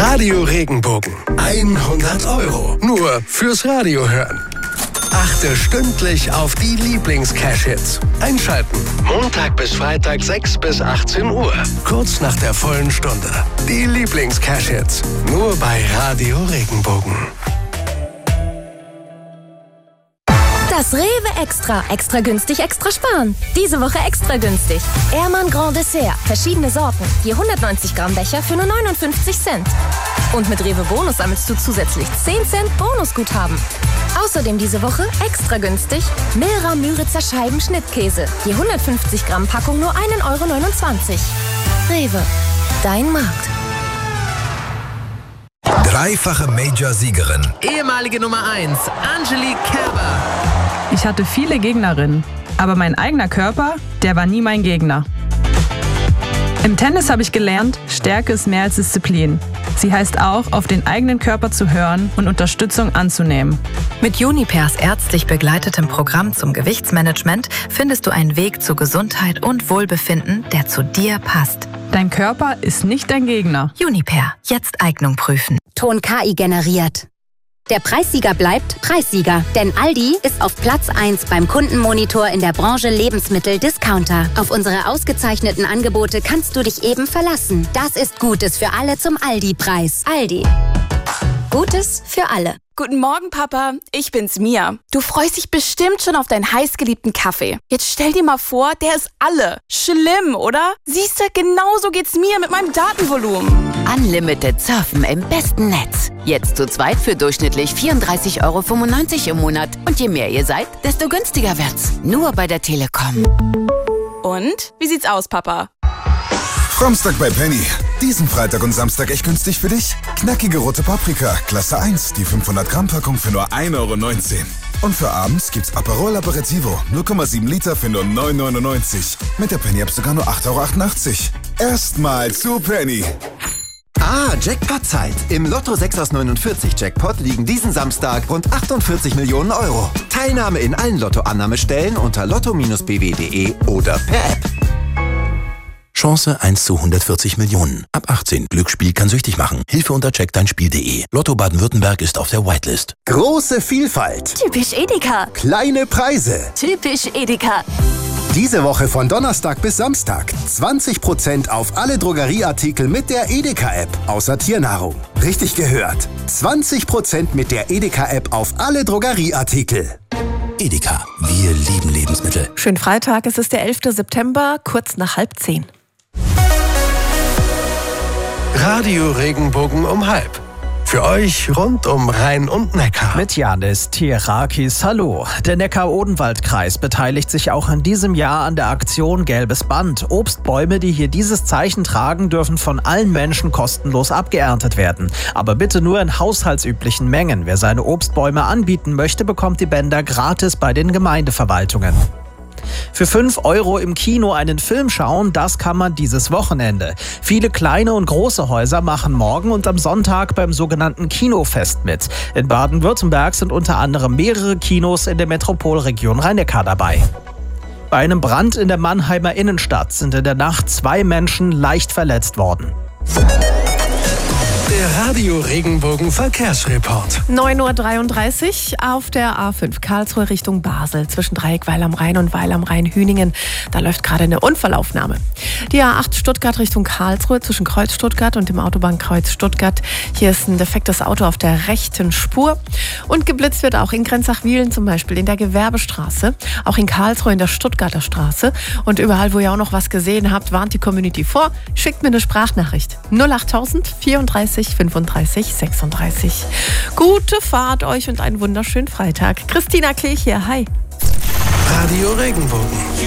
Radio Regenbogen. 100 €. Nur fürs Radio hören. Achte stündlich auf die Lieblings-Cash-Hits. Einschalten. Montag bis Freitag 6 bis 18 Uhr. Kurz nach der vollen Stunde. Die Lieblings-Cash-Hits. Nur bei Radio Regenbogen. Das Rewe Extra. Extra günstig, extra sparen. Diese Woche extra günstig. Ehrmann Grand Dessert. Verschiedene Sorten. Je 190 Gramm Becher für nur 59 Cent. Und mit Rewe Bonus sammelst du zusätzlich 10 Cent Bonusguthaben. Außerdem diese Woche extra günstig Milra Müritzer Scheiben Schnittkäse. Je 150 Gramm Packung nur 1,29 €. Rewe. Dein Markt. Dreifache Major-Siegerin. Ehemalige Nummer 1, Angelique Kerber. Ich hatte viele Gegnerinnen, aber mein eigener Körper, der war nie mein Gegner. Im Tennis habe ich gelernt, Stärke ist mehr als Disziplin. Sie heißt auch, auf den eigenen Körper zu hören und Unterstützung anzunehmen. Mit Junipers ärztlich begleitetem Programm zum Gewichtsmanagement findest du einen Weg zu Gesundheit und Wohlbefinden, der zu dir passt. Dein Körper ist nicht dein Gegner. Juniper, jetzt Eignung prüfen. Ton KI generiert. Der Preissieger bleibt Preissieger, denn Aldi ist auf Platz 1 beim Kundenmonitor in der Branche Lebensmittel-Discounter. Auf unsere ausgezeichneten Angebote kannst du dich eben verlassen. Das ist Gutes für alle zum Aldi-Preis. Aldi. Gutes für alle. Guten Morgen, Papa. Ich bin's, Mia. Du freust dich bestimmt schon auf deinen heißgeliebten Kaffee. Jetzt stell dir mal vor, der ist alle. Schlimm, oder? Siehste, genauso geht's mir mit meinem Datenvolumen. Unlimited Surfen im besten Netz. Jetzt zu zweit für durchschnittlich 34,95 € im Monat. Und je mehr ihr seid, desto günstiger wird's. Nur bei der Telekom. Und? Wie sieht's aus, Papa? Samstag bei Penny. Diesen Freitag und Samstag echt günstig für dich? Knackige rote Paprika, Klasse 1, die 500 Gramm Packung für nur 1,19 €. Und für abends gibt's Aperol Aperitivo, 0,7 Liter für nur 9,99 €. Mit der Penny-App sogar nur 8,88 €. Erstmal zu Penny. Jackpot-Zeit. Im Lotto 6 aus 49 Jackpot liegen diesen Samstag rund 48 Millionen €. Teilnahme in allen Lottoannahmestellen unter lotto-bw.de oder per App. Chance 1 zu 140 Millionen. Ab 18. Glücksspiel kann süchtig machen. Hilfe unter checkdeinspiel.de. Lotto Baden-Württemberg ist auf der Whitelist. Große Vielfalt. Typisch Edeka. Kleine Preise. Typisch Edeka. Diese Woche von Donnerstag bis Samstag 20% auf alle Drogerieartikel mit der Edeka-App, außer Tiernahrung. Richtig gehört. 20% mit der Edeka-App auf alle Drogerieartikel. Edeka. Wir lieben Lebensmittel. Schönen Freitag, es ist der 11. September, kurz nach 9:30. Radio Regenbogen um 12:30. Für euch rund um Rhein und Neckar. Mit Janis Tierakis, hallo. Der Neckar-Odenwald-Kreis beteiligt sich auch in diesem Jahr an der Aktion Gelbes Band. Obstbäume, die hier dieses Zeichen tragen, dürfen von allen Menschen kostenlos abgeerntet werden. Aber bitte nur in haushaltsüblichen Mengen. Wer seine Obstbäume anbieten möchte, bekommt die Bänder gratis bei den Gemeindeverwaltungen. Für 5 € im Kino einen Film schauen, das kann man dieses Wochenende. Viele kleine und große Häuser machen morgen und am Sonntag beim sogenannten Kinofest mit. In Baden-Württemberg sind unter anderem mehrere Kinos in der Metropolregion Rhein-Neckar dabei. Bei einem Brand in der Mannheimer Innenstadt sind in der Nacht 2 Menschen leicht verletzt worden. Der Radio Regenbogen Verkehrsreport. 9:33 Uhr auf der A5 Karlsruhe Richtung Basel zwischen Dreieck-Weil am Rhein und Weil am Rhein-Hüningen. Da läuft gerade eine Unfallaufnahme. Die A8 Stuttgart Richtung Karlsruhe zwischen Kreuz Stuttgart und dem Autobahnkreuz Stuttgart. Hier ist ein defektes Auto auf der rechten Spur. Und geblitzt wird auch in Grenzach-Wiehlen zum Beispiel in der Gewerbestraße. Auch in Karlsruhe in der Stuttgarter Straße. Und überall, wo ihr auch noch was gesehen habt, warnt die Community vor. Schickt mir eine Sprachnachricht. 08000 34 35 36. Gute Fahrt euch und einen wunderschönen Freitag. Christina Klech hier, hi. Radio Regenbogen.